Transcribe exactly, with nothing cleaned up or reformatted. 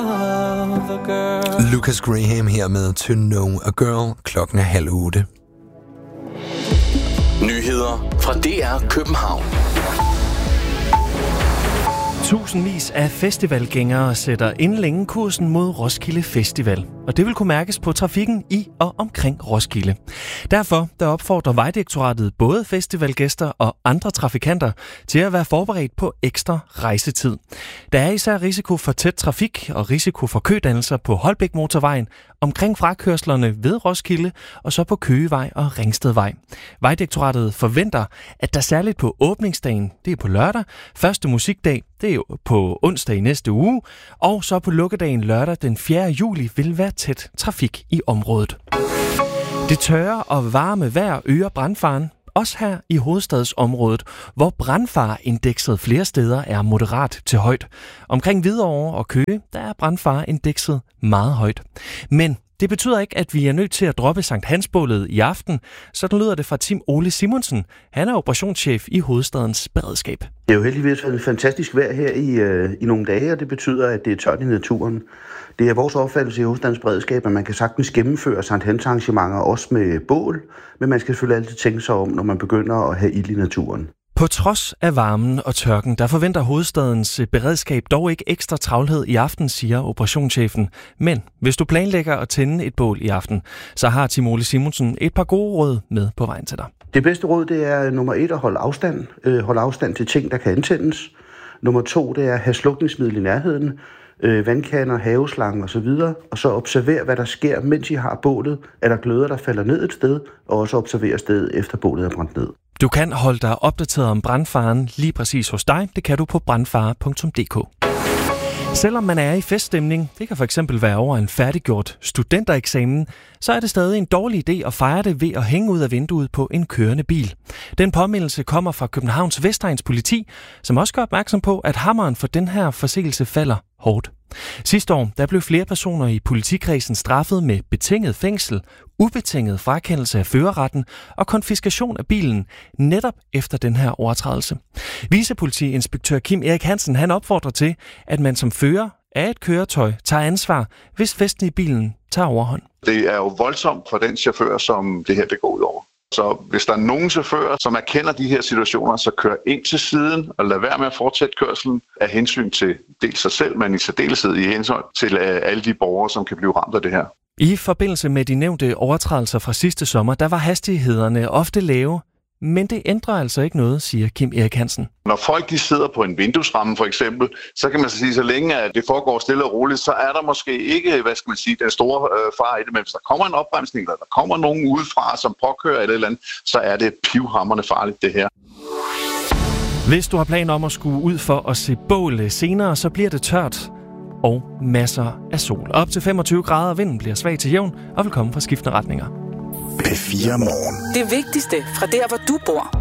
Lucas Graham her med To Know a Girl. Klokken er halv otte. Nyheder fra D R København. Tusindvis af festivalgængere sætter inden længe kursen mod Roskilde Festival, og det vil kunne mærkes på trafikken i og omkring Roskilde. Derfor der opfordrer Vejdirektoratet både festivalgæster og andre trafikanter til at være forberedt på ekstra rejsetid. Der er især risiko for tæt trafik og risiko for kødannelser på Holbæk Motorvejen, omkring frakørslerne ved Roskilde og så på Køgevej og Ringstedvej. Vejdirektoratet forventer, at der særligt på åbningsdagen, det er på lørdag, første musikdag, det er jo på onsdag i næste uge, og så på lukkedagen lørdag den fjerde juli vil være tæt trafik i området. Det tørre og varme vejr øger brandfaren, også her i hovedstadsområdet, hvor brandfareindekset flere steder er moderat til højt. Omkring Hvidovre og Køge, der er brandfareindekset meget højt. Men det betyder ikke, at vi er nødt til at droppe Sankt Hans-bålet i aften. Sådan lyder det fra Tim Ole Simonsen. Han er operationschef i Hovedstadens Beredskab. Det er jo heldigvis et fantastisk vejr her i, øh, i nogle dage, og det betyder, at det er tørt i naturen. Det er vores opfattelse i Hovedstadens Beredskab, at man kan sagtens gennemføre Sankt Hans-arrangementer også med bål, men man skal selvfølgelig altid tænke sig om, når man begynder at have ild i naturen. På trods af varmen og tørken, der forventer Hovedstadens Beredskab dog ikke ekstra travlhed i aften, siger operationschefen. Men hvis du planlægger at tænde et bål i aften, så har Tim Ole Simonsen et par gode råd med på vejen til dig. Det bedste råd, det er nummer et at holde afstand. Øh, holde afstand til ting, der kan antændes. Nummer to, det er at have slukningsmiddel i nærheden. Øh, vandkander, haveslange osv. Og så observer, hvad der sker, mens I har bålet. Er der gløder, der falder ned et sted, og også observere stedet efter bålet er brændt ned. Du kan holde dig opdateret om brandfaren lige præcis hos dig. Det kan du på brandfare punktum d k. Selvom man er i feststemning, det kan for eksempel være over en færdiggjort studentereksamen, så er det stadig en dårlig idé at fejre det ved at hænge ud af vinduet på en kørende bil. Den påmeldelse kommer fra Københavns Vestegns politi, som også gør opmærksom på, at hammeren for den her forseelse falder hårdt. Sidste år der blev flere personer i politikredsen straffet med betinget fængsel, ubetinget frakendelse af førerretten og konfiskation af bilen netop efter den her overtrædelse. Vicepolitiinspektør Kim Erik Hansen han opfordrer til, at man som fører af et køretøj tager ansvar, hvis festen i bilen tager overhånd. Det er jo voldsomt for den chauffør, som det her det går ud over. Så hvis der er nogen chauffører, som erkender de her situationer, så kør ind til siden og lad være med at fortsætte kørslen af hensyn til dels sig selv, men i særdeleshed i hensyn til alle de borgere, som kan blive ramt af det her. I forbindelse med de nævnte overtrædelser fra sidste sommer, der var hastighederne ofte lave, men det ændrer altså ikke noget, siger Kim Erik Hansen. Når folk de sidder på en vinduesramme for eksempel, så kan man så sige, så længe at det foregår stille og roligt, så er der måske ikke, hvad skal man sige, den store øh, far i det. Men hvis der kommer en opbremsning, eller der kommer nogen udefra, som påkører eller et eller andet, så er det pivhamrende farligt det her. Hvis du har planer om at skulle ud for at se bål senere, så bliver det tørt og masser af sol. Op til femogtyve grader, vinden bliver svag til jævn og vil komme fra skiftende retninger. P fire Morgen. Det vigtigste fra der, hvor du bor.